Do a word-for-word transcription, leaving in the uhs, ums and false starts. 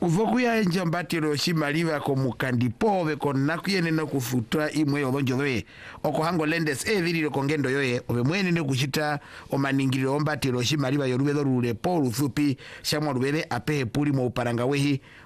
uvoku ya enja mbatiro shimaliva ko mukandipove ko nakuyene no kufuta imwe obonjo doye okohango lendes e dhiriro kongendo yoye obe mwene ne kushita omaningiriro ombatiro shimaliva yorube dorure Paul Thupi shamwa rubere apehe puli mo uparanga wehi